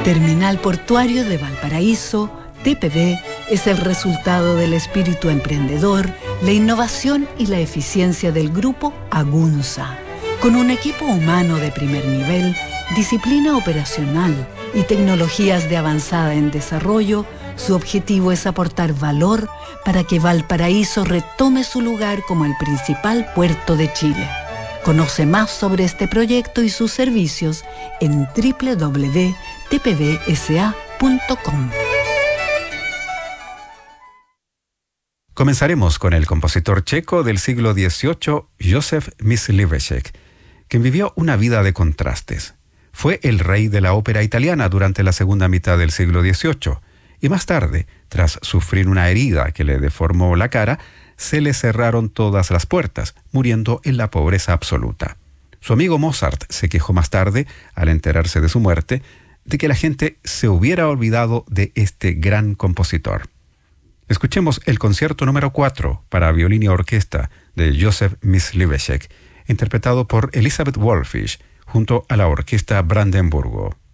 Terminal Portuario de Valparaíso, TPV, es el resultado del espíritu emprendedor, la innovación y la eficiencia del grupo Agunza. Con un equipo humano de primer nivel, disciplina operacional y tecnologías de avanzada en desarrollo, su objetivo es aportar valor para que Valparaíso retome su lugar como el principal puerto de Chile. Conoce más sobre este proyecto y sus servicios en www.tpvsa.com. Comenzaremos con el compositor checo del siglo XVIII, Józef Mysliveček, quien vivió una vida de contrastes. Fue el rey de la ópera italiana durante la segunda mitad del siglo XVIII y más tarde, tras sufrir una herida que le deformó la cara, se le cerraron todas las puertas, muriendo en la pobreza absoluta. Su amigo Mozart se quejó más tarde, al enterarse de su muerte, de que la gente se hubiera olvidado de este gran compositor. Escuchemos el concierto número 4 para violín y orquesta de Józef Mysliveček, interpretado por Elizabeth Wallfisch, junto a la Orquesta Brandenburgo.